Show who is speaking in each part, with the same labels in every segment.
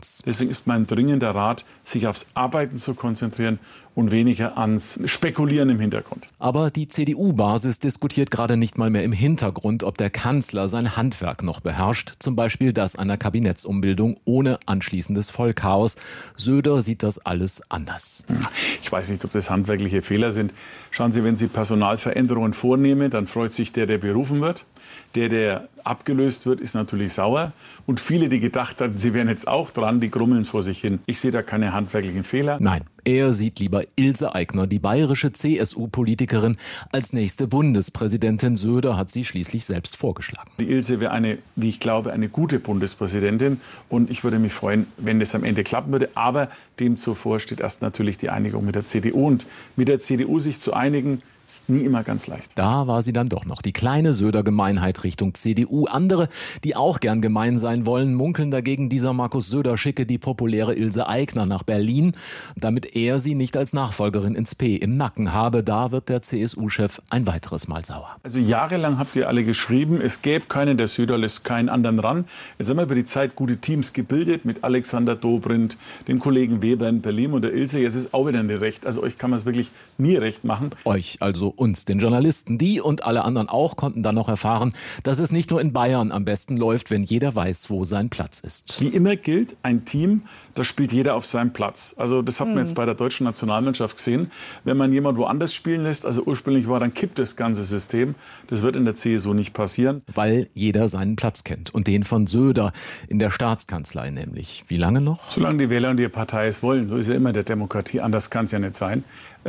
Speaker 1: uns.
Speaker 2: Deswegen ist mein dringender Rat, sich aufs Arbeiten zu konzentrieren und weniger ans Spekulieren im Hintergrund.
Speaker 1: Aber die CDU-Basis diskutiert gerade nicht mal mehr im Hintergrund, ob der Kanzler sein Handwerk noch beherrscht. Zum Beispiel das einer Kabinettsumbildung ohne anschließendes Vollchaos. Söder sieht das alles anders.
Speaker 2: Ich weiß nicht, ob das handwerkliche Fehler sind. Schauen Sie, wenn Sie Personalveränderungen vornehmen, dann freut sich der berufen wird. Der abgelöst wird, ist natürlich sauer. Und viele, die gedacht hatten, sie wären jetzt auch dran, die grummeln vor sich hin. Ich sehe da keine handwerklichen Fehler.
Speaker 1: Nein, er sieht lieber Ilse Aigner, die bayerische CSU-Politikerin, als nächste Bundespräsidentin. Söder hat sie schließlich selbst vorgeschlagen.
Speaker 2: Die Ilse wäre wie ich glaube, eine gute Bundespräsidentin. Und ich würde mich freuen, wenn das am Ende klappen würde. Aber dem zuvor steht erst natürlich die Einigung mit der CDU. Und mit der CDU sich zu einigen, ist nie immer ganz leicht.
Speaker 1: Da war sie dann doch noch, die kleine Söder-Gemeinheit Richtung CDU. Andere, die auch gern gemein sein wollen, munkeln dagegen, dieser Markus Söder schicke die populäre Ilse Aigner nach Berlin, damit er sie nicht als Nachfolgerin ins P im Nacken habe. Da wird der CSU-Chef ein weiteres Mal sauer.
Speaker 2: Also jahrelang habt ihr alle geschrieben, es gäbe keinen, der Söder lässt keinen anderen ran. Jetzt haben wir über die Zeit gute Teams gebildet mit Alexander Dobrindt, dem Kollegen Weber in Berlin und der Ilse. Jetzt ist auch wieder eine Recht. Also euch kann man es wirklich nie recht machen.
Speaker 1: Euch, also uns, den Journalisten. Die und alle anderen auch konnten dann noch erfahren, dass es nicht nur in Bayern am besten läuft, wenn jeder weiß, wo sein Platz ist.
Speaker 2: Wie immer gilt, ein Team, da spielt jeder auf seinem Platz. Also das hat man jetzt bei der deutschen Nationalmannschaft gesehen. Wenn man jemand woanders spielen lässt, also ursprünglich war, dann kippt das ganze System. Das wird in der CSU nicht passieren.
Speaker 1: Weil jeder seinen Platz kennt. Und den von Söder in der Staatskanzlei nämlich. Wie lange noch?
Speaker 2: Solange die Wähler und die Partei es wollen. So ist ja immer der Demokratie. Anders kann es ja nicht sein.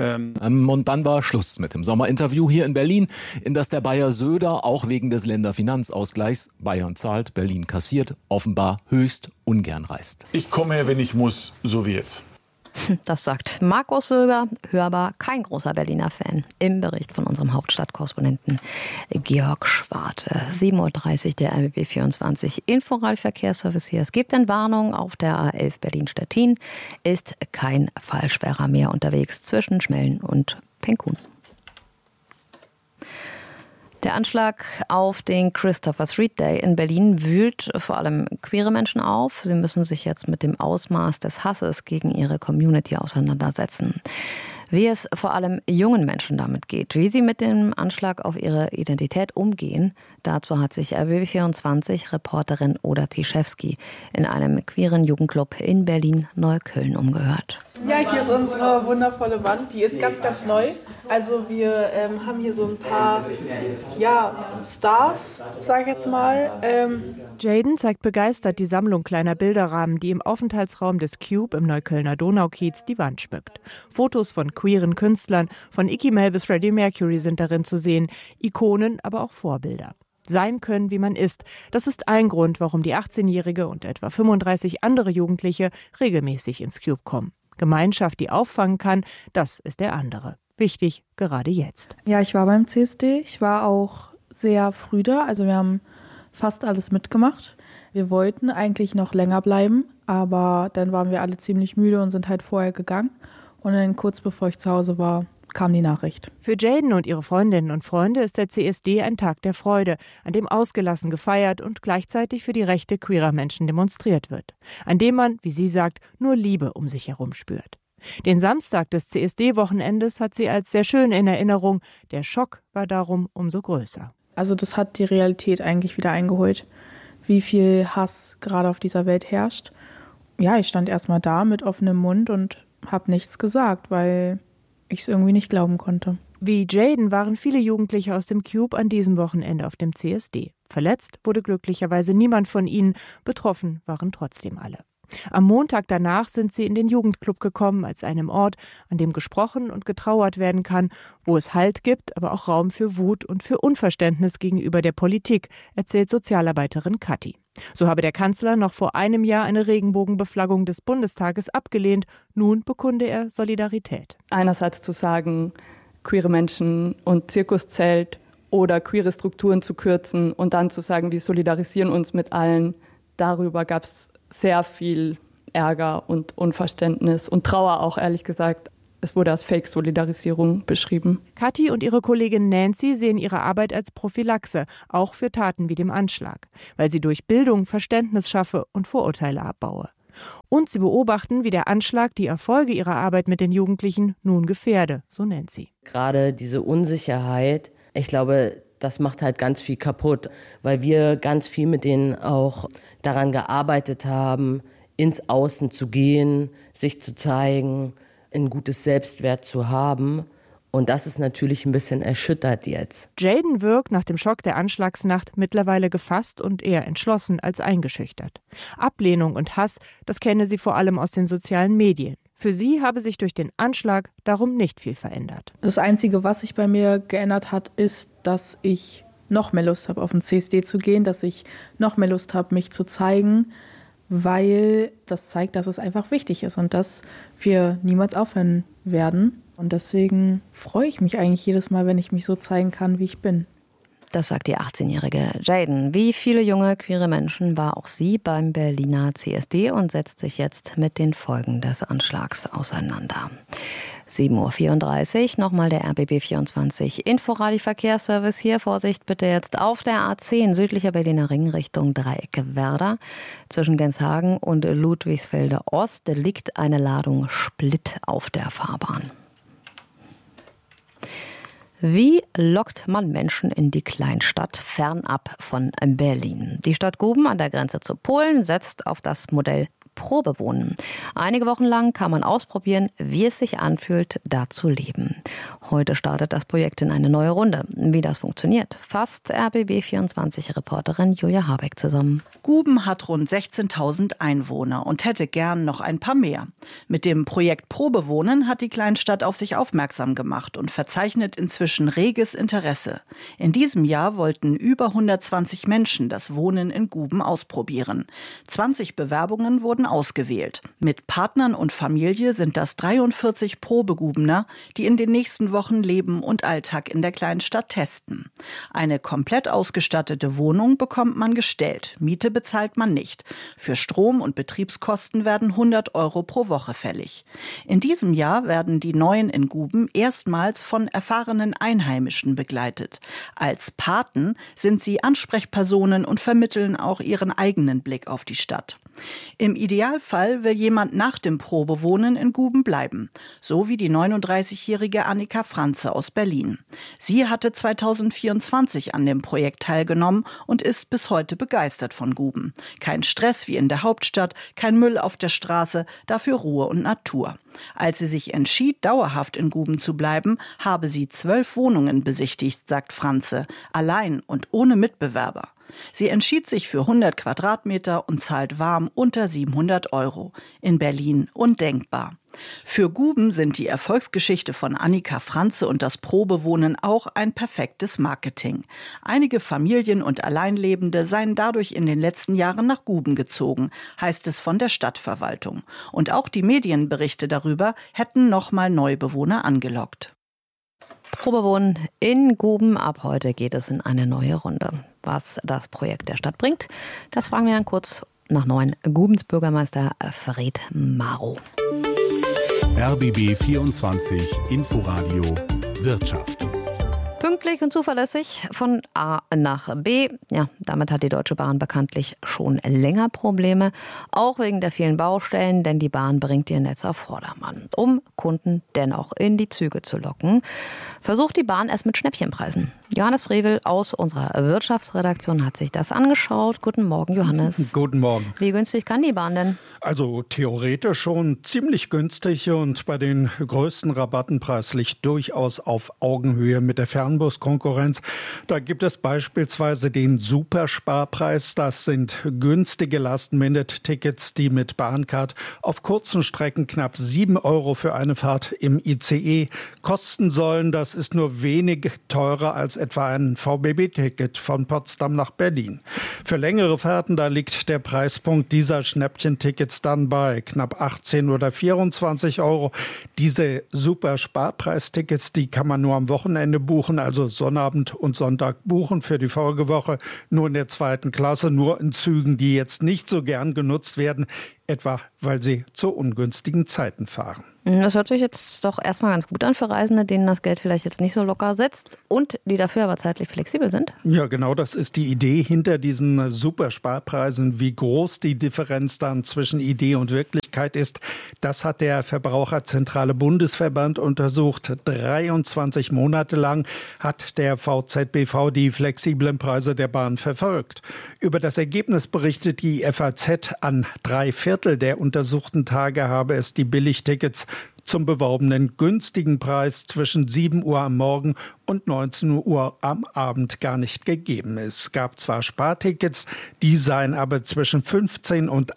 Speaker 1: Und dann war Schluss mit dem Sommerinterview hier in Berlin, in das der Bayer Söder auch wegen des Länderfinanzausgleichs Bayern zahlt, Berlin kassiert, offenbar höchst ungern reist.
Speaker 2: Ich komme, wenn ich muss, so wie jetzt.
Speaker 3: Das sagt Markus Söder, hörbar kein großer Berliner Fan, im Bericht von unserem Hauptstadtkorrespondenten Georg Schwarte. 7.30 Uhr, der RBB 24 Inforadio-Verkehrsservice hier. Es gibt Entwarnung auf der A11 Berlin-Stettin. Ist kein Fallsperrer mehr unterwegs zwischen Schmellen und Penkun. Der Anschlag auf den Christopher Street Day in Berlin wühlt vor allem queere Menschen auf. Sie müssen sich jetzt mit dem Ausmaß des Hasses gegen ihre Community auseinandersetzen. Wie es vor allem jungen Menschen damit geht, wie sie mit dem Anschlag auf ihre Identität umgehen, dazu hat sich RBB24-Reporterin Oda Tischewski in einem queeren Jugendclub in Berlin-Neukölln umgehört.
Speaker 4: Ja, hier ist unsere wundervolle Wand, die ist ganz, ganz neu. Also wir haben hier so ein paar Stars, sage ich jetzt mal.
Speaker 5: Jaden zeigt begeistert die Sammlung kleiner Bilderrahmen, die im Aufenthaltsraum des Cube im Neuköllner Donaukiez die Wand schmückt. Fotos von queeren Künstlern, von Icky Mel bis Freddie Mercury sind darin zu sehen, Ikonen, aber auch Vorbilder. Sein können, wie man ist. Das ist ein Grund, warum die 18-Jährige und etwa 35 andere Jugendliche regelmäßig ins Cube kommen. Gemeinschaft, die auffangen kann, das ist der andere. Wichtig, gerade jetzt.
Speaker 6: Ja, ich war beim CSD. Ich war auch sehr früh da. Also wir haben fast alles mitgemacht. Wir wollten eigentlich noch länger bleiben, aber dann waren wir alle ziemlich müde und sind halt vorher gegangen. Und dann kurz bevor ich zu Hause war, kam die Nachricht.
Speaker 5: Für Jaden und ihre Freundinnen und Freunde ist der CSD ein Tag der Freude, an dem ausgelassen gefeiert und gleichzeitig für die Rechte queerer Menschen demonstriert wird. An dem man, wie sie sagt, nur Liebe um sich herum spürt. Den Samstag des CSD-Wochenendes hat sie als sehr schön in Erinnerung. Der Schock war darum umso größer.
Speaker 6: Also das hat die Realität eigentlich wieder eingeholt, wie viel Hass gerade auf dieser Welt herrscht. Ja, ich stand erstmal da mit offenem Mund und habe nichts gesagt, weil ich es irgendwie nicht glauben konnte.
Speaker 5: Wie Jaden waren viele Jugendliche aus dem Cube an diesem Wochenende auf dem CSD. Verletzt wurde glücklicherweise niemand von ihnen, betroffen waren trotzdem alle. Am Montag danach sind sie in den Jugendclub gekommen, als einem Ort, an dem gesprochen und getrauert werden kann, wo es Halt gibt, aber auch Raum für Wut und für Unverständnis gegenüber der Politik, erzählt Sozialarbeiterin Kathi. So habe der Kanzler noch vor einem Jahr eine Regenbogenbeflaggung des Bundestages abgelehnt. Nun bekunde er Solidarität.
Speaker 7: Einerseits zu sagen, queere Menschen und Zirkuszelt oder queere Strukturen zu kürzen und dann zu sagen, wir solidarisieren uns mit allen. Darüber gab es sehr viel Ärger und Unverständnis und Trauer auch, ehrlich gesagt. Es wurde als Fake-Solidarisierung beschrieben.
Speaker 5: Kathi und ihre Kollegin Nancy sehen ihre Arbeit als Prophylaxe, auch für Taten wie dem Anschlag, weil sie durch Bildung Verständnis schaffe und Vorurteile abbaue. Und sie beobachten, wie der Anschlag die Erfolge ihrer Arbeit mit den Jugendlichen nun gefährde, so nennt sie.
Speaker 8: Gerade diese Unsicherheit, ich glaube, das macht halt ganz viel kaputt, weil wir ganz viel mit denen auch daran gearbeitet haben, ins Außen zu gehen, sich zu zeigen, ein gutes Selbstwert zu haben. Und das ist natürlich ein bisschen erschüttert jetzt.
Speaker 5: Jaden wirkt nach dem Schock der Anschlagsnacht mittlerweile gefasst und eher entschlossen als eingeschüchtert. Ablehnung und Hass, das kenne sie vor allem aus den sozialen Medien. Für sie habe sich durch den Anschlag darum nicht viel verändert.
Speaker 6: Das Einzige, was sich bei mir geändert hat, ist, dass ich noch mehr Lust habe, auf den CSD zu gehen, dass ich noch mehr Lust habe, mich zu zeigen, weil das zeigt, dass es einfach wichtig ist und dass wir niemals aufhören werden. Und deswegen freue ich mich eigentlich jedes Mal, wenn ich mich so zeigen kann, wie ich bin.
Speaker 3: Das sagt die 18-jährige Jaden. Wie viele junge queere Menschen war auch sie beim Berliner CSD und setzt sich jetzt mit den Folgen des Anschlags auseinander. 7.34 Uhr, nochmal der RBB24 Inforadio-Verkehrsservice hier. Vorsicht bitte jetzt auf der A10 südlicher Berliner Ring Richtung Dreieck-Werder. Zwischen Genshagen und Ludwigsfelde Ost liegt eine Ladung Split auf der Fahrbahn. Wie lockt man Menschen in die Kleinstadt fernab von Berlin? Die Stadt Guben an der Grenze zu Polen setzt auf das Modell Probewohnen. Einige Wochen lang kann man ausprobieren, wie es sich anfühlt, da zu leben. Heute startet das Projekt in eine neue Runde. Wie das funktioniert, fasst RBB24-Reporterin Julia Habeck zusammen.
Speaker 9: Guben hat rund 16.000 Einwohner und hätte gern noch ein paar mehr. Mit dem Projekt Probewohnen hat die Kleinstadt auf sich aufmerksam gemacht und verzeichnet inzwischen reges Interesse. In diesem Jahr wollten über 120 Menschen das Wohnen in Guben ausprobieren. 20 Bewerbungen wurden ausgewählt. Mit Partnern und Familie sind das 43 Probegubener, die in den nächsten Wochen Leben und Alltag in der Kleinstadt testen. Eine komplett ausgestattete Wohnung bekommt man gestellt. Miete bezahlt man nicht. Für Strom und Betriebskosten werden 100 € pro Woche fällig. In diesem Jahr werden die Neuen in Guben erstmals von erfahrenen Einheimischen begleitet. Als Paten sind sie Ansprechpersonen und vermitteln auch ihren eigenen Blick auf die Stadt. Im Idealfall will jemand nach dem Probewohnen in Guben bleiben, so wie die 39-jährige Annika Franze aus Berlin. Sie hatte 2024 an dem Projekt teilgenommen und ist bis heute begeistert von Guben. Kein Stress wie in der Hauptstadt, kein Müll auf der Straße, dafür Ruhe und Natur. Als sie sich entschied, dauerhaft in Guben zu bleiben, habe sie 12 Wohnungen besichtigt, sagt Franze, allein und ohne Mitbewerber. Sie entschied sich für 100 Quadratmeter und zahlt warm unter 700 €. In Berlin undenkbar. Für Guben sind die Erfolgsgeschichte von Annika Franze und das Probewohnen auch ein perfektes Marketing. Einige Familien und Alleinlebende seien dadurch in den letzten Jahren nach Guben gezogen, heißt es von der Stadtverwaltung. Und auch die Medienberichte darüber hätten nochmal Neubewohner angelockt.
Speaker 3: Probewohnen in Guben. Ab heute geht es in eine neue Runde. Was das Projekt der Stadt bringt, das fragen wir dann kurz nach 9 Gubens Bürgermeister Fred Marow.
Speaker 10: RBB 24 Inforadio Wirtschaft.
Speaker 3: Pünktlich und zuverlässig von A nach B. Ja, damit hat die Deutsche Bahn bekanntlich schon länger Probleme. Auch wegen der vielen Baustellen, denn die Bahn bringt ihr Netz auf Vordermann. Um Kunden dennoch in die Züge zu locken, versucht die Bahn es mit Schnäppchenpreisen. Johannes Frevel aus unserer Wirtschaftsredaktion hat sich das angeschaut. Guten Morgen, Johannes.
Speaker 11: Guten Morgen.
Speaker 3: Wie günstig kann die Bahn denn?
Speaker 11: Also theoretisch schon ziemlich günstig und bei den größten Rabatten preislich durchaus auf Augenhöhe mit der Fernbuskonkurrenz. Da gibt es beispielsweise den Supersparpreis. Das sind günstige Last-Minute-Tickets, die mit Bahncard auf kurzen Strecken knapp 7 € für eine Fahrt im ICE kosten sollen. Das ist nur wenig teurer als etwa ein VBB-Ticket von Potsdam nach Berlin. Für längere Fahrten, da liegt der Preispunkt dieser Schnäppchentickets dann bei knapp 18 oder 24 €. Diese Super-Sparpreistickets, die kann man nur am Wochenende buchen, also Sonnabend und Sonntag buchen für die Folgewoche, nur in der zweiten Klasse, nur in Zügen, die jetzt nicht so gern genutzt werden. etwa weil sie zu ungünstigen Zeiten fahren.
Speaker 3: Das hört sich jetzt doch erstmal ganz gut an für Reisende, denen das Geld vielleicht jetzt nicht so locker sitzt und die dafür aber zeitlich flexibel sind.
Speaker 11: Ja, genau, das ist die Idee hinter diesen Supersparpreisen. Wie groß die Differenz dann zwischen Idee und Wirklichkeit ist, das hat der Verbraucherzentrale Bundesverband untersucht. 23 Monate lang hat der VZBV die flexiblen Preise der Bahn verfolgt. Über das Ergebnis berichtet die FAZ, an 3/4 der untersuchten Tage habe es die Billigtickets zum beworbenen günstigen Preis zwischen 7 Uhr am Morgen und 19 Uhr am Abend gar nicht gegeben. Es gab zwar Spartickets, die seien aber zwischen 15 und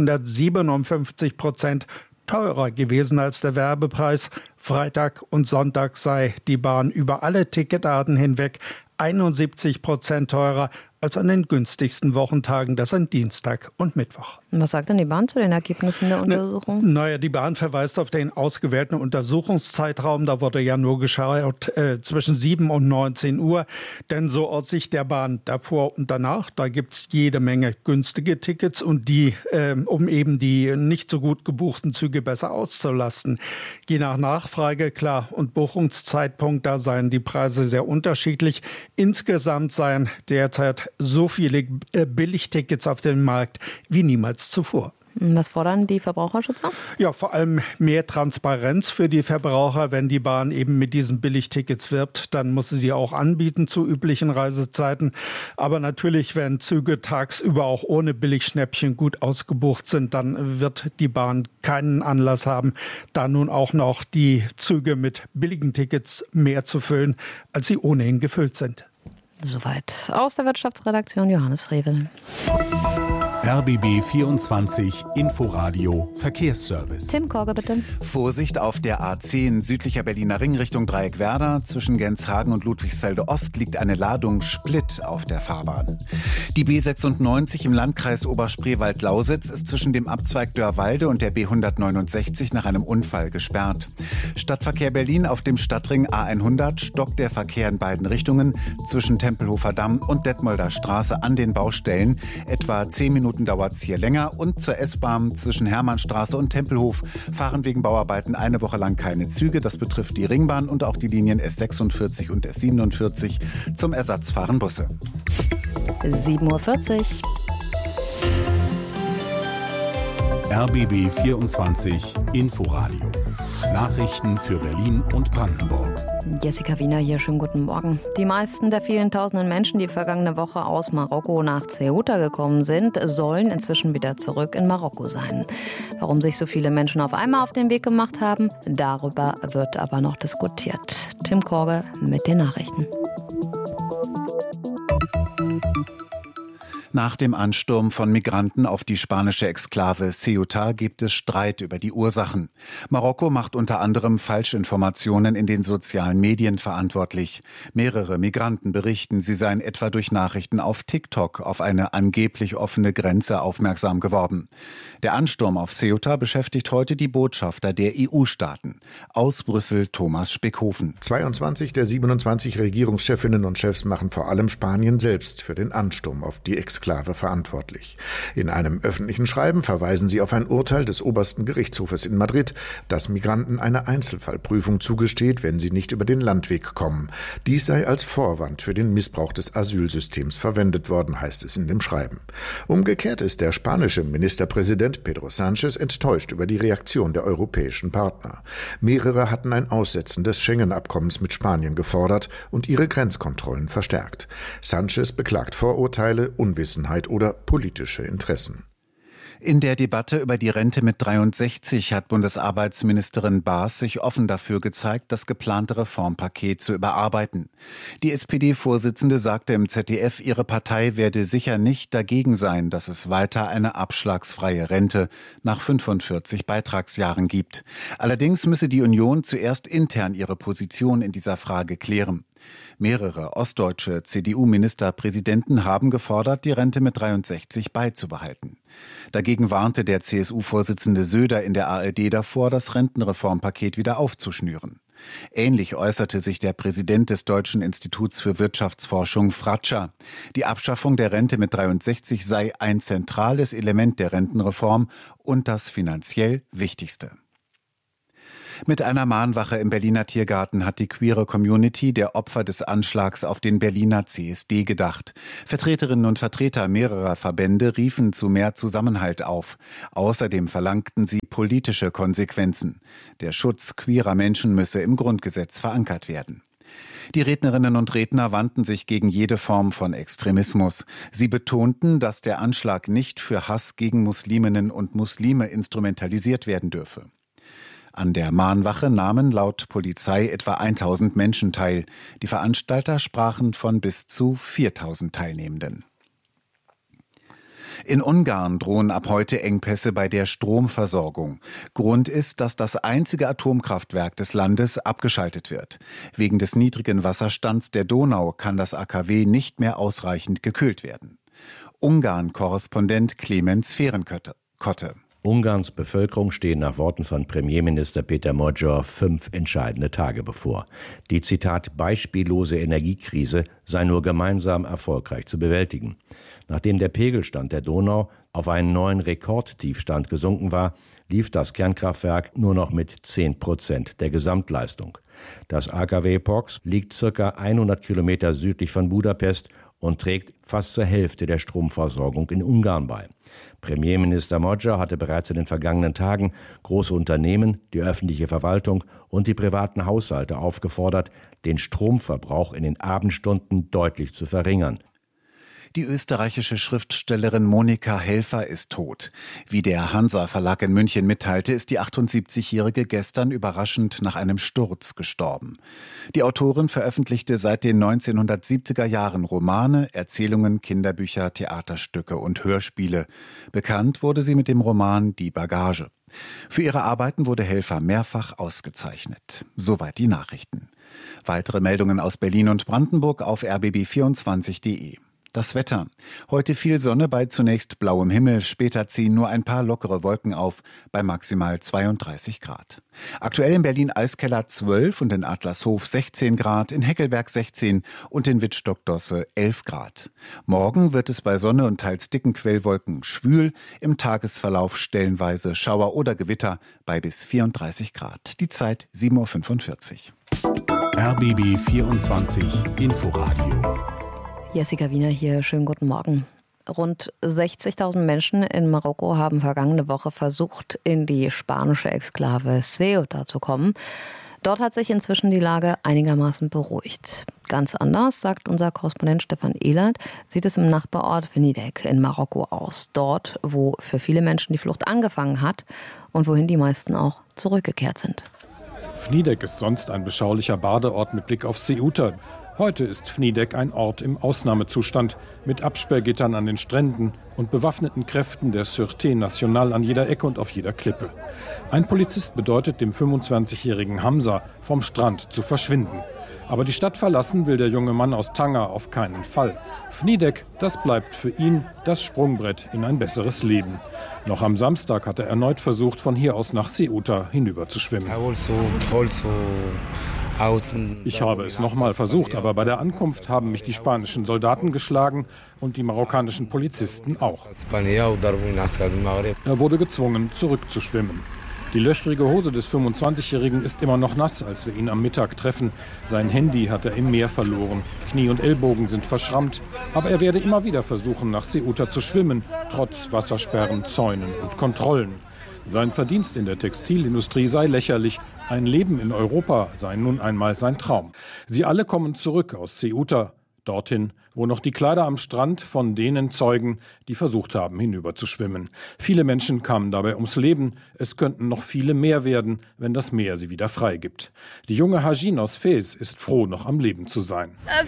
Speaker 11: 157% teurer gewesen als der Werbepreis. Freitag und Sonntag sei die Bahn über alle Ticketarten hinweg 71% teurer als an den günstigsten Wochentagen, das sind Dienstag und Mittwoch.
Speaker 3: Was sagt denn die Bahn zu den Ergebnissen der Untersuchung?
Speaker 11: Naja, die Bahn verweist auf den ausgewählten Untersuchungszeitraum. Da wurde ja nur geschaut zwischen 7 und 19 Uhr. Denn so aus Sicht der Bahn davor und danach, da gibt es jede Menge günstige Tickets und die, um eben die nicht so gut gebuchten Züge besser auszulasten. Je nach Nachfrage, klar, und Buchungszeitpunkt, da seien die Preise sehr unterschiedlich. Insgesamt seien derzeit so viele Billigtickets auf dem Markt wie niemals zuvor.
Speaker 3: Was fordern die Verbraucherschützer?
Speaker 11: Ja, vor allem mehr Transparenz für die Verbraucher. Wenn die Bahn eben mit diesen Billigtickets wirbt, dann muss sie auch anbieten zu üblichen Reisezeiten. Aber natürlich, wenn Züge tagsüber auch ohne Billigschnäppchen gut ausgebucht sind, dann wird die Bahn keinen Anlass haben, da nun auch noch die Züge mit billigen Tickets mehr zu füllen, als sie ohnehin gefüllt sind.
Speaker 3: Soweit aus der Wirtschaftsredaktion Johannes Frevel.
Speaker 10: RBB 24 Inforadio Verkehrsservice.
Speaker 3: Tim Korge, bitte.
Speaker 12: Vorsicht auf der A10 südlicher Berliner Ring Richtung Dreieckwerder. Zwischen Genshagen und Ludwigsfelde Ost liegt eine Ladung Split auf der Fahrbahn. Die B96 im Landkreis Oberspreewald-Lausitz ist zwischen dem Abzweig Dörrwalde und der B169 nach einem Unfall gesperrt. Stadtverkehr Berlin auf dem Stadtring A100 stockt der Verkehr in beiden Richtungen zwischen Tempelhofer Damm und Detmolder Straße an den Baustellen. Etwa 10 Minuten dauert es hier länger und zur S-Bahn zwischen Hermannstraße und Tempelhof fahren wegen Bauarbeiten eine Woche lang keine Züge. Das betrifft die Ringbahn und auch die Linien S46 und S47. Zum Ersatz fahren Busse.
Speaker 3: 7:40 Uhr.
Speaker 10: RBB 24 Inforadio. Nachrichten für Berlin und Brandenburg.
Speaker 3: Jessica Wiener hier, schönen guten Morgen. Die meisten der vielen tausenden Menschen, die vergangene Woche aus Marokko nach Ceuta gekommen sind, sollen inzwischen wieder zurück in Marokko sein. Warum sich so viele Menschen auf einmal auf den Weg gemacht haben, darüber wird aber noch diskutiert. Tim Korge mit den Nachrichten.
Speaker 12: Nach dem Ansturm von Migranten auf die spanische Exklave Ceuta gibt es Streit über die Ursachen. Marokko macht unter anderem Falschinformationen in den sozialen Medien verantwortlich. Mehrere Migranten berichten, sie seien etwa durch Nachrichten auf TikTok auf eine angeblich offene Grenze aufmerksam geworden. Der Ansturm auf Ceuta beschäftigt heute die Botschafter der EU-Staaten. Aus Brüssel Thomas Speckhofen.
Speaker 13: 22 der 27 Regierungschefinnen und Chefs machen vor allem Spanien selbst für den Ansturm auf die Exklave verantwortlich. In einem öffentlichen Schreiben verweisen sie auf ein Urteil des obersten Gerichtshofes in Madrid, das Migranten eine Einzelfallprüfung zugesteht, wenn sie nicht über den Landweg kommen. Dies sei als Vorwand für den Missbrauch des Asylsystems verwendet worden, heißt es in dem Schreiben. Umgekehrt ist der spanische Ministerpräsident Pedro Sánchez enttäuscht über die Reaktion der europäischen Partner. Mehrere hatten ein Aussetzen des Schengen-Abkommens mit Spanien gefordert und ihre Grenzkontrollen verstärkt. Sánchez beklagt Vorurteile, Unwissenheit oder politische Interessen.
Speaker 12: In der Debatte über die Rente mit 63 hat Bundesarbeitsministerin Baas sich offen dafür gezeigt, das geplante Reformpaket zu überarbeiten. Die SPD-Vorsitzende sagte im ZDF, ihre Partei werde sicher nicht dagegen sein, dass es weiter eine abschlagsfreie Rente nach 45 Beitragsjahren gibt. Allerdings müsse die Union zuerst intern ihre Position in dieser Frage klären. Mehrere ostdeutsche CDU-Ministerpräsidenten haben gefordert, die Rente mit 63 beizubehalten. Dagegen warnte der CSU-Vorsitzende Söder in der ARD davor, das Rentenreformpaket wieder aufzuschnüren. Ähnlich äußerte sich der Präsident des Deutschen Instituts für Wirtschaftsforschung Fratscher. Die Abschaffung der Rente mit 63 sei ein zentrales Element der Rentenreform und das finanziell wichtigste. Mit einer Mahnwache im Berliner Tiergarten hat die queere Community der Opfer des Anschlags auf den Berliner CSD gedacht. Vertreterinnen und Vertreter mehrerer Verbände riefen zu mehr Zusammenhalt auf. Außerdem verlangten sie politische Konsequenzen. Der Schutz queerer Menschen müsse im Grundgesetz verankert werden. Die Rednerinnen und Redner wandten sich gegen jede Form von Extremismus. Sie betonten, dass der Anschlag nicht für Hass gegen Musliminnen und Muslime instrumentalisiert werden dürfe. An der Mahnwache nahmen laut Polizei etwa 1000 Menschen teil. Die Veranstalter sprachen von bis zu 4000 Teilnehmenden. In Ungarn drohen ab heute Engpässe bei der Stromversorgung. Grund ist, dass das einzige Atomkraftwerk des Landes abgeschaltet wird. Wegen des niedrigen Wasserstands der Donau kann das AKW nicht mehr ausreichend gekühlt werden. Ungarn-Korrespondent Clemens Fehrenkotte.
Speaker 14: Ungarns Bevölkerung stehen nach Worten von Premierminister Péter Magyar 5 entscheidende Tage bevor. Die, Zitat, beispiellose Energiekrise sei nur gemeinsam erfolgreich zu bewältigen. Nachdem der Pegelstand der Donau auf einen neuen Rekordtiefstand gesunken war, lief das Kernkraftwerk nur noch mit 10% der Gesamtleistung. Das AKW Pox liegt ca. 100 Kilometer südlich von Budapest und trägt fast zur Hälfte der Stromversorgung in Ungarn bei. Premierminister Magyar hatte bereits in den vergangenen Tagen große Unternehmen, die öffentliche Verwaltung und die privaten Haushalte aufgefordert, den Stromverbrauch in den Abendstunden deutlich zu verringern.
Speaker 12: Die österreichische Schriftstellerin Monika Helfer ist tot. Wie der Hansa Verlag in München mitteilte, ist die 78-Jährige gestern überraschend nach einem Sturz gestorben. Die Autorin veröffentlichte seit den 1970er Jahren Romane, Erzählungen, Kinderbücher, Theaterstücke und Hörspiele. Bekannt wurde sie mit dem Roman Die Bagage. Für ihre Arbeiten wurde Helfer mehrfach ausgezeichnet. Soweit die Nachrichten. Weitere Meldungen aus Berlin und Brandenburg auf rbb24.de. Das Wetter. Heute viel Sonne bei zunächst blauem Himmel, später ziehen nur ein paar lockere Wolken auf, bei maximal 32 Grad. Aktuell in Berlin Eiskeller 12 und in Adlershof 16 Grad, in Heckelberg 16 und in Wittstock-Dosse 11 Grad. Morgen wird es bei Sonne und teils dicken Quellwolken schwül, im Tagesverlauf stellenweise Schauer oder Gewitter bei bis 34 Grad. Die Zeit 7.45 Uhr.
Speaker 10: RBB 24 Inforadio.
Speaker 3: Jessica Wiener hier, schönen guten Morgen. Rund 60.000 Menschen in Marokko haben vergangene Woche versucht, in die spanische Exklave Ceuta zu kommen. Dort hat sich inzwischen die Lage einigermaßen beruhigt. Ganz anders, sagt unser Korrespondent Stefan Ehlert, sieht es im Nachbarort Fnidek in Marokko aus. Dort, wo für viele Menschen die Flucht angefangen hat und wohin die meisten auch zurückgekehrt sind.
Speaker 15: Fnidek ist sonst ein beschaulicher Badeort mit Blick auf Ceuta. Heute ist Fnidek ein Ort im Ausnahmezustand mit Absperrgittern an den Stränden und bewaffneten Kräften der Sûreté Nationale an jeder Ecke und auf jeder Klippe. Ein Polizist bedeutet dem 25-jährigen Hamza, vom Strand zu verschwinden. Aber die Stadt verlassen will der junge Mann aus Tanger auf keinen Fall. Fnidek, das bleibt für ihn das Sprungbrett in ein besseres Leben. Noch am Samstag hat er erneut versucht, von hier aus nach Ceuta hinüber zu schwimmen. Ich habe es nochmal versucht, aber bei der Ankunft haben mich die spanischen Soldaten geschlagen und die marokkanischen Polizisten auch. Er wurde gezwungen, zurückzuschwimmen. Die löchrige Hose des 25-Jährigen ist immer noch nass, als wir ihn am Mittag treffen. Sein Handy hat er im Meer verloren. Knie und Ellbogen sind verschrammt. Aber er werde immer wieder versuchen, nach Ceuta zu schwimmen, trotz Wassersperren, Zäunen und Kontrollen. Sein Verdienst in der Textilindustrie sei lächerlich. Ein Leben in Europa sei nun einmal sein Traum. Sie alle kommen zurück aus Ceuta, dorthin, wo noch die Kleider am Strand von denen zeugen, die versucht haben, hinüberzuschwimmen. Viele Menschen kamen dabei ums Leben. Es könnten noch viele mehr werden, wenn das Meer sie wieder freigibt. Die junge Hajin aus Fez ist froh, noch am Leben zu sein.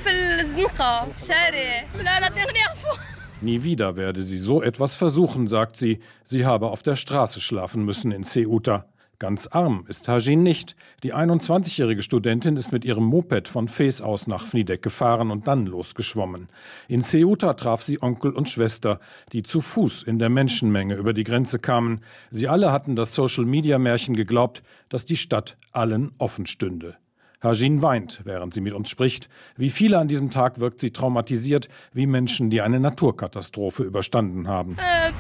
Speaker 15: Nie wieder werde sie so etwas versuchen, sagt sie. Sie habe auf der Straße schlafen müssen in Ceuta. Ganz arm ist Hajin nicht. Die 21-jährige Studentin ist mit ihrem Moped von Fez aus nach Fnidek gefahren und dann losgeschwommen. In Ceuta traf sie Onkel und Schwester, die zu Fuß in der Menschenmenge über die Grenze kamen. Sie alle hatten das Social-Media-Märchen geglaubt, dass die Stadt allen offen stünde. Hajin weint, während sie mit uns spricht. Wie viele an diesem Tag wirkt sie traumatisiert, wie Menschen, die eine Naturkatastrophe überstanden haben.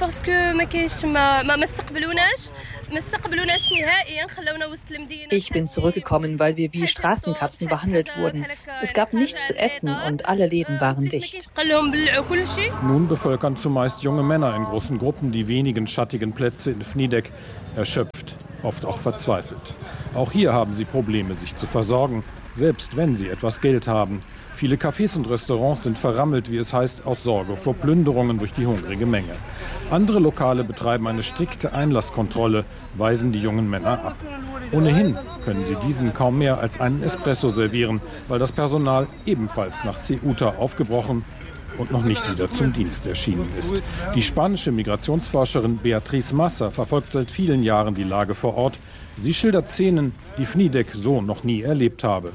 Speaker 16: Ich bin zurückgekommen, weil wir wie Straßenkatzen behandelt wurden. Es gab nichts zu essen und alle Läden waren dicht.
Speaker 15: Nun bevölkern zumeist junge Männer in großen Gruppen die wenigen schattigen Plätze in Vnidek, erschöpft, oft auch verzweifelt. Auch hier haben sie Probleme, sich zu versorgen, selbst wenn sie etwas Geld haben. Viele Cafés und Restaurants sind verrammelt, wie es heißt, aus Sorge vor Plünderungen durch die hungrige Menge. Andere Lokale betreiben eine strikte Einlasskontrolle, weisen die jungen Männer ab. Ohnehin können sie diesen kaum mehr als einen Espresso servieren, weil das Personal ebenfalls nach Ceuta aufgebrochen und noch nicht wieder zum Dienst erschienen ist. Die spanische Migrationsforscherin Beatriz Massa verfolgt seit vielen Jahren die Lage vor Ort. Sie schildert Szenen, die Vnidek so noch nie erlebt habe.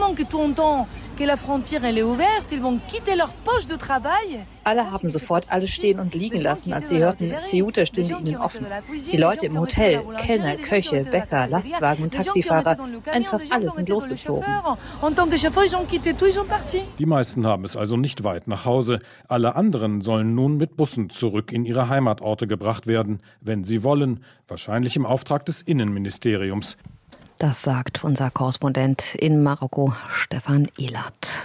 Speaker 16: Alle haben sofort alles stehen und liegen lassen, als sie hörten, Ceuta stünde ihnen offen. Die Leute im Hotel, Kellner, Köche, Bäcker, Lastwagen und Taxifahrer, einfach alle sind losgezogen.
Speaker 15: Die meisten haben es also nicht weit nach Hause. Alle anderen sollen nun mit Bussen zurück in ihre Heimatorte gebracht werden, wenn sie wollen, wahrscheinlich im Auftrag des Innenministeriums.
Speaker 3: Das sagt unser Korrespondent in Marokko, Stefan Ehlert.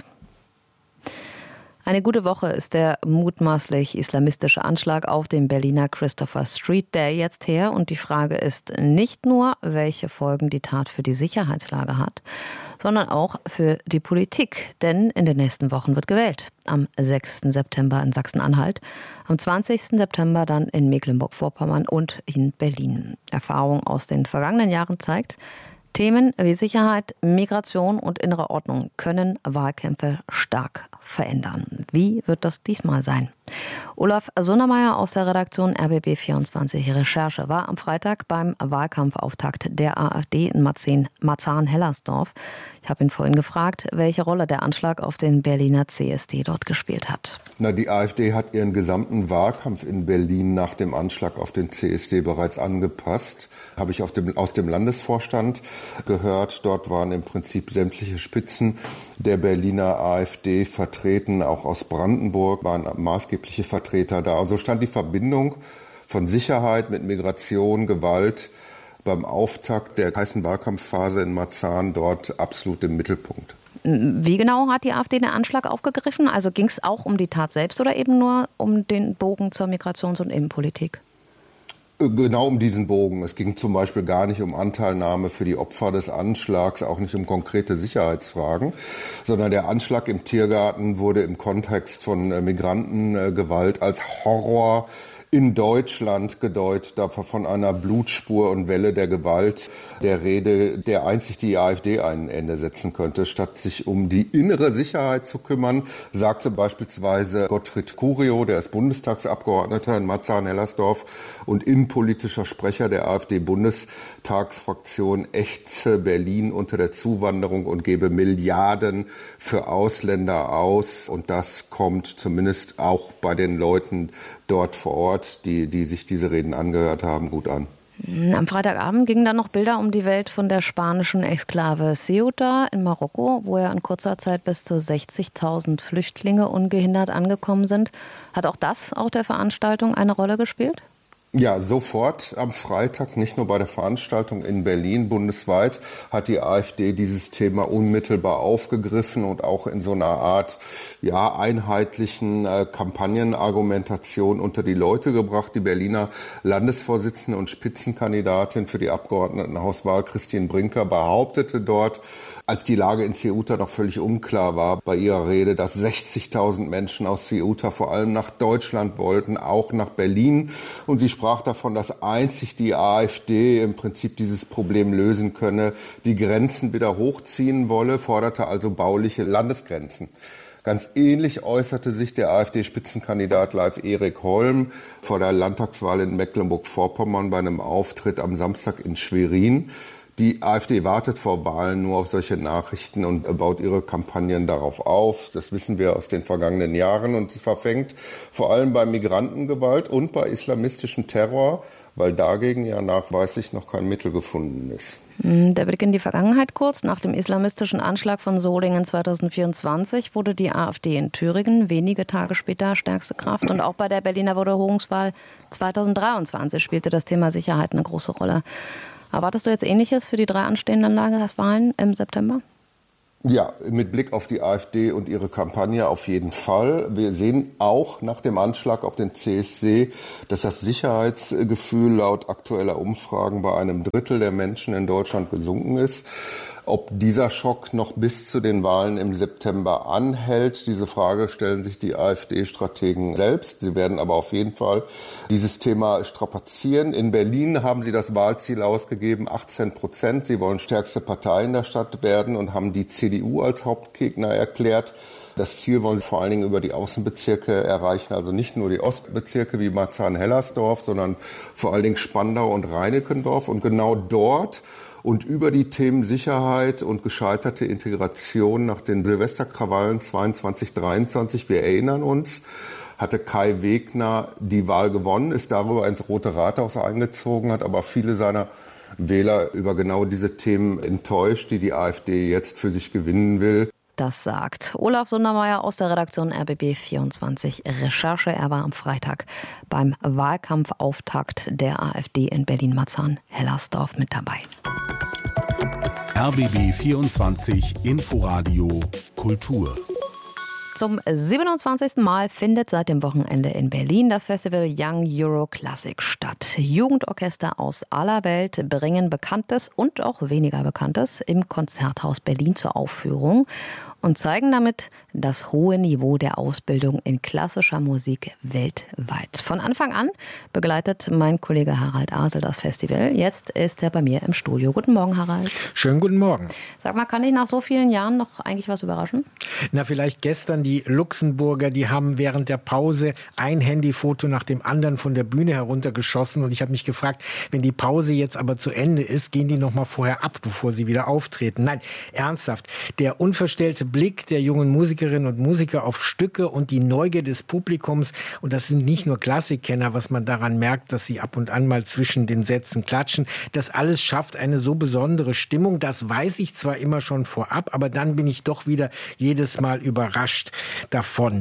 Speaker 3: Eine gute Woche ist der mutmaßlich islamistische Anschlag auf dem Berliner Christopher Street Day jetzt her. Und die Frage ist nicht nur, welche Folgen die Tat für die Sicherheitslage hat, sondern auch für die Politik. Denn in den nächsten Wochen wird gewählt. Am 6. September in Sachsen-Anhalt, am 20. September dann in Mecklenburg-Vorpommern und in Berlin. Erfahrung aus den vergangenen Jahren zeigt, Themen wie Sicherheit, Migration und innere Ordnung können Wahlkämpfe stark verändern. Wie wird das diesmal sein? Olaf Sundermeier aus der Redaktion RBB24 Recherche war am Freitag beim Wahlkampfauftakt der AfD in Marzahn-Hellersdorf. Ich habe ihn vorhin gefragt, welche Rolle der Anschlag auf den Berliner CSD dort gespielt hat.
Speaker 17: Die AfD hat ihren gesamten Wahlkampf in Berlin nach dem Anschlag auf den CSD bereits angepasst. Habe ich aus dem Landesvorstand gehört. Dort waren im Prinzip sämtliche Spitzen der Berliner AfD vertreten. Auch aus Brandenburg waren maßgebliche Vertreter da. Und so stand die Verbindung von Sicherheit mit Migration, Gewalt beim Auftakt der heißen Wahlkampfphase in Marzahn dort absolut im Mittelpunkt.
Speaker 3: Wie genau hat die AfD den Anschlag aufgegriffen? Also ging es auch um die Tat selbst oder eben nur um den Bogen zur Migrations- und Innenpolitik?
Speaker 17: Genau um diesen Bogen. Es ging zum Beispiel gar nicht um Anteilnahme für die Opfer des Anschlags, auch nicht um konkrete Sicherheitsfragen, sondern der Anschlag im Tiergarten wurde im Kontext von Migrantengewalt als Horror in Deutschland gedeutet, da von einer Blutspur und Welle der Gewalt der Rede, der einzig die AfD ein Ende setzen könnte. Statt sich um die innere Sicherheit zu kümmern, sagte beispielsweise Gottfried Curio, der ist Bundestagsabgeordneter in Marzahn-Hellersdorf und innenpolitischer Sprecher der AfD-Bundestagsfraktion, ächze Berlin unter der Zuwanderung und gebe Milliarden für Ausländer aus. Und das kommt zumindest auch bei den Leuten dort vor Ort, die sich diese Reden angehört haben, gut an.
Speaker 3: Am Freitagabend gingen dann noch Bilder um die Welt von der spanischen Exklave Ceuta in Marokko, wo ja in kurzer Zeit bis zu 60.000 Flüchtlinge ungehindert angekommen sind. Hat auch das auf der Veranstaltung eine Rolle gespielt?
Speaker 17: Ja, sofort am Freitag, nicht nur bei der Veranstaltung in Berlin, bundesweit hat die AfD dieses Thema unmittelbar aufgegriffen und auch in so einer Art einheitlichen Kampagnenargumentation unter die Leute gebracht. Die Berliner Landesvorsitzende und Spitzenkandidatin für die Abgeordnetenhauswahl Christine Brinker behauptete dort, als die Lage in Ceuta noch völlig unklar war, bei ihrer Rede, dass 60.000 Menschen aus Ceuta vor allem nach Deutschland wollten, auch nach Berlin. Und sie sprach davon, dass einzig die AfD im Prinzip dieses Problem lösen könne, die Grenzen wieder hochziehen wolle, forderte also bauliche Landesgrenzen. Ganz ähnlich äußerte sich der AfD-Spitzenkandidat Leif Erik Holm vor der Landtagswahl in Mecklenburg-Vorpommern bei einem Auftritt am Samstag in Schwerin. Die AfD wartet vor Wahlen nur auf solche Nachrichten und baut ihre Kampagnen darauf auf. Das wissen wir aus den vergangenen Jahren. Und es verfängt vor allem bei Migrantengewalt und bei islamistischem Terror weil dagegen ja nachweislich noch kein Mittel gefunden ist.
Speaker 3: Der Blick in die Vergangenheit kurz. Nach dem islamistischen Anschlag von Solingen 2024 wurde die AfD in Thüringen wenige Tage später stärkste Kraft. Und auch bei der Berliner Wiederholungswahl 2023 spielte das Thema Sicherheit eine große Rolle. Erwartest du jetzt Ähnliches für die 3 anstehenden Landtagswahlen im September?
Speaker 17: Ja, mit Blick auf die AfD und ihre Kampagne auf jeden Fall. Wir sehen auch nach dem Anschlag auf den CSD, dass das Sicherheitsgefühl laut aktueller Umfragen bei einem Drittel der Menschen in Deutschland gesunken ist. Ob dieser Schock noch bis zu den Wahlen im September anhält, diese Frage stellen sich die AfD-Strategen selbst. Sie werden aber auf jeden Fall dieses Thema strapazieren. In Berlin haben sie das Wahlziel ausgegeben, 18%. Sie wollen stärkste Partei in der Stadt werden und haben die CDU als Hauptgegner erklärt. Das Ziel wollen sie vor allen Dingen über die Außenbezirke erreichen, also nicht nur die Ostbezirke wie Marzahn-Hellersdorf, sondern vor allen Dingen Spandau und Reinickendorf. Und genau dort und über die Themen Sicherheit und gescheiterte Integration nach den Silvesterkrawallen 22/23, wir erinnern uns, hatte Kai Wegner die Wahl gewonnen, ist darüber ins Rote Rathaus eingezogen, hat aber viele seiner Wähler über genau diese Themen enttäuscht, die AfD jetzt für sich gewinnen will.
Speaker 3: Das sagt Olaf Sundermeier aus der Redaktion RBB24 Recherche. Er war am Freitag beim Wahlkampfauftakt der AfD in Berlin-Marzahn-Hellersdorf mit dabei.
Speaker 10: RBB24 Inforadio Kultur.
Speaker 3: Zum 27. Mal findet seit dem Wochenende in Berlin das Festival Young Euro Classic statt. Jugendorchester aus aller Welt bringen Bekanntes und auch weniger Bekanntes im Konzerthaus Berlin zur Aufführung und zeigen damit das hohe Niveau der Ausbildung in klassischer Musik weltweit. Von Anfang an begleitet mein Kollege Harald Asel das Festival. Jetzt ist er bei mir im Studio. Guten Morgen, Harald.
Speaker 18: Schönen guten Morgen.
Speaker 3: Sag mal, kann dich nach so vielen Jahren noch eigentlich was überraschen?
Speaker 18: Na, vielleicht gestern die Luxemburger, die haben während der Pause ein Handyfoto nach dem anderen von der Bühne heruntergeschossen. Und ich habe mich gefragt, wenn die Pause jetzt aber zu Ende ist, gehen die noch mal vorher ab, bevor sie wieder auftreten. Nein, ernsthaft. Der unverstellte Blick der jungen Musikerinnen und Musiker auf Stücke und die Neugier des Publikums. Und das sind nicht nur Klassikkenner, was man daran merkt, dass sie ab und an mal zwischen den Sätzen klatschen. Das alles schafft eine so besondere Stimmung. Das weiß ich zwar immer schon vorab, aber dann bin ich doch wieder jedes Mal überrascht davon.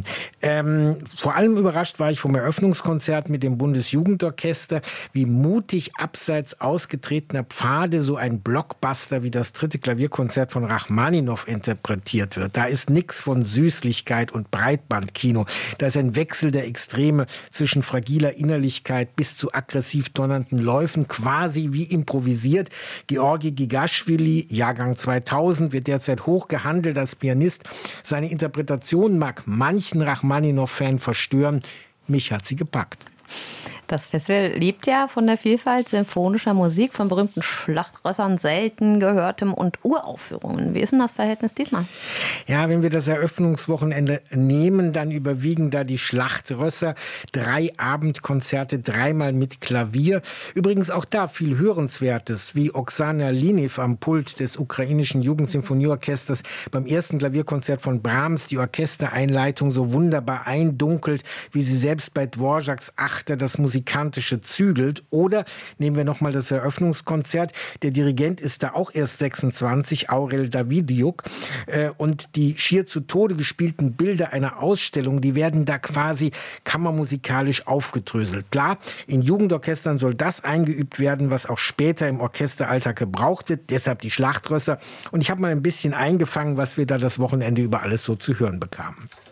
Speaker 18: Vor allem überrascht war ich vom Eröffnungskonzert mit dem Bundesjugendorchester, wie mutig abseits ausgetretener Pfade so ein Blockbuster wie das 3. Klavierkonzert von Rachmaninow interpretiert wird. Da ist nichts von Süßlichkeit und Breitbandkino. Da ist ein Wechsel der Extreme zwischen fragiler Innerlichkeit bis zu aggressiv donnernden Läufen, quasi wie improvisiert. Georgi Gigaschwili, Jahrgang 2000, wird derzeit hoch gehandelt als Pianist. Seine Interpretation mag manchen Rachmaninow-Fan verstören. Mich hat sie gepackt.
Speaker 3: Das Festival lebt ja von der Vielfalt symphonischer Musik, von berühmten Schlachtrössern, selten gehörtem und Uraufführungen. Wie ist denn das Verhältnis diesmal?
Speaker 18: Ja, wenn wir das Eröffnungswochenende nehmen, dann überwiegen da die Schlachtrösser. 3 Abendkonzerte, 3-mal mit Klavier. Übrigens auch da viel Hörenswertes, wie Oksana Liniv am Pult des ukrainischen Jugendsinfonieorchesters beim ersten Klavierkonzert von Brahms die Orchestereinleitung so wunderbar eindunkelt, wie sie selbst bei Dvořáks Achter das Musikantische zügelt. Oder nehmen wir nochmal das Eröffnungskonzert. Der Dirigent ist da auch erst 26, Aurel Davidiuk. Und die schier zu Tode gespielten Bilder einer Ausstellung, die werden da quasi kammermusikalisch aufgedröselt. Klar, in Jugendorchestern soll das eingeübt werden, was auch später im Orchesteralltag gebraucht wird. Deshalb die Schlachtrösser. Und ich habe mal ein bisschen eingefangen, was wir da das Wochenende über alles so zu hören bekamen.